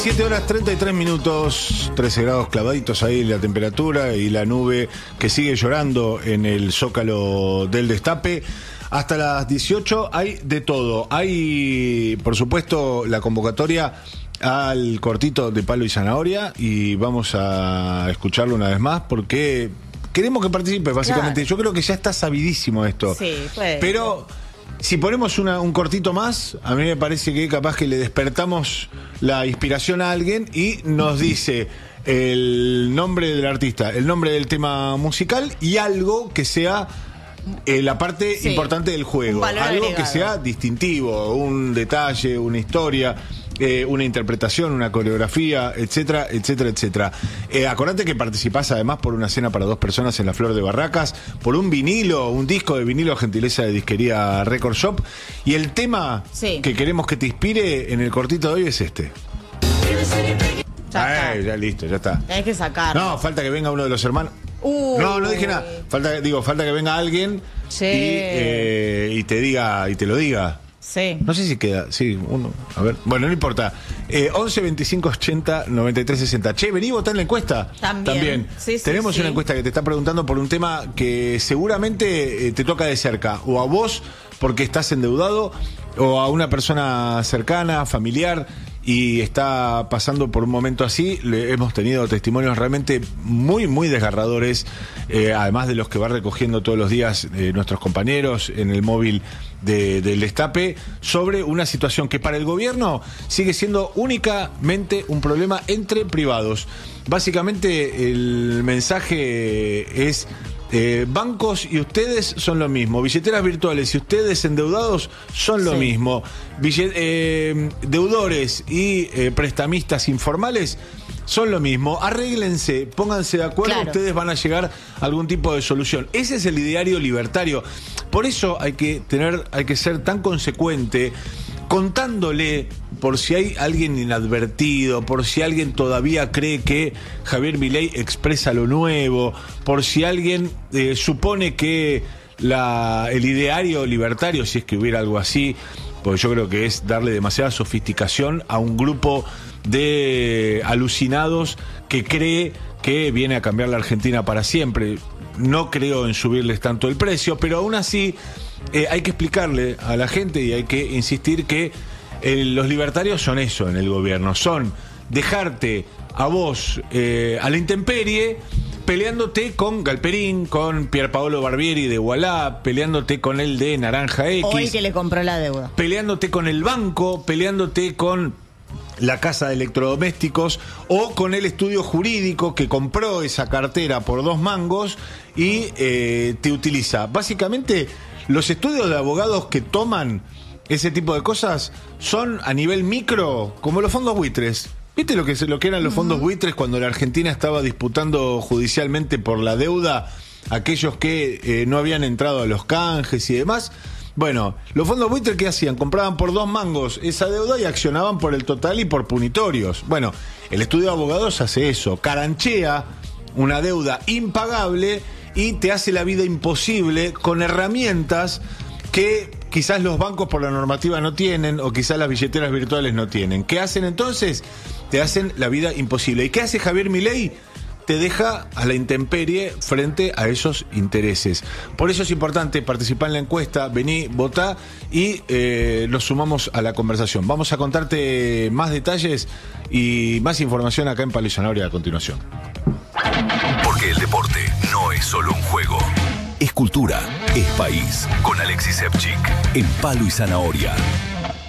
7 horas 33 minutos, 13 grados clavaditos ahí la temperatura y la nube que sigue llorando en el Zócalo del Destape. Hasta las 18 hay de todo. Hay, por supuesto, la convocatoria al cortito de Palo y Zanahoria y vamos a escucharlo una vez más porque queremos que participe, básicamente. Claro. Yo creo que ya está sabidísimo esto. Sí, puede. Pero si ponemos un cortito más, a mí me parece que capaz que le despertamos la inspiración a alguien y nos dice el nombre del artista, el nombre del tema musical y algo que sea la parte importante del juego. Algo agregado, que sea distintivo, un detalle, una historia, una interpretación, una coreografía, etcétera, etcétera, etcétera. Acordate que participás además por una cena para 2 personas en la Flor de Barracas, por un vinilo, un disco de vinilo, gentileza de disquería Record Shop. Y el tema que queremos que te inspire en el cortito de hoy es este. Ya listo, ya está. Tenés que sacar. No, falta que venga uno de los hermanos. No dije nada. Falta que venga alguien y te diga, y te lo diga. Sí. No sé si queda, uno. A ver. Bueno, no importa. 11 25 80 93 60. Che, vení, votá en la encuesta. También. Sí, tenemos una encuesta que te está preguntando por un tema que seguramente te toca de cerca. O a vos, porque estás endeudado, o a una persona cercana, familiar, y está pasando por un momento así. Hemos tenido testimonios realmente muy, muy desgarradores, además de los que va recogiendo todos los días nuestros compañeros en el móvil del Destape, sobre una situación que para el gobierno sigue siendo únicamente un problema entre privados. Básicamente el mensaje es: bancos y ustedes son lo mismo, billeteras virtuales y ustedes endeudados son lo mismo, deudores y prestamistas informales son lo mismo. Arréglense, pónganse de acuerdo, ustedes van a llegar a algún tipo de solución. Ese es el ideario libertario. Por eso hay que ser tan consecuente, contándole, por si hay alguien inadvertido, por si alguien todavía cree que Javier Milei expresa lo nuevo, por si alguien supone que el ideario libertario, si es que hubiera algo así, pues yo creo que es darle demasiada sofisticación a un grupo de alucinados que cree que viene a cambiar la Argentina para siempre. No creo en subirles tanto el precio, pero aún así hay que explicarle a la gente y hay que insistir que los libertarios son eso en el gobierno, son dejarte a vos a la intemperie, peleándote con Galperín, con Pierpaolo Barbieri de Ualá, peleándote con el de Naranja X, o el que le compró la deuda, peleándote con el banco, peleándote con la casa de electrodomésticos o con el estudio jurídico que compró esa cartera por 2 mangos y te utiliza. Básicamente, los estudios de abogados que toman ese tipo de cosas son a nivel micro como los fondos buitres. ¿Viste lo que eran los fondos buitres cuando la Argentina estaba disputando judicialmente por la deuda aquellos que no habían entrado a los canjes y demás? Bueno, los fondos buitres, ¿qué hacían? Compraban por 2 mangos esa deuda y accionaban por el total y por punitorios. Bueno, el estudio de abogados hace eso, caranchea una deuda impagable y te hace la vida imposible con herramientas que quizás los bancos por la normativa no tienen o quizás las billeteras virtuales no tienen. ¿Qué hacen entonces? Te hacen la vida imposible. ¿Y qué hace Javier Milei? Te deja a la intemperie frente a esos intereses. Por eso es importante participar en la encuesta, vení, votá y nos sumamos a la conversación. Vamos a contarte más detalles y más información acá en Palo y Zanahoria a continuación. Porque el deporte no es solo un juego. Es cultura, es país. Con Alexis Evchik en Palo y Zanahoria.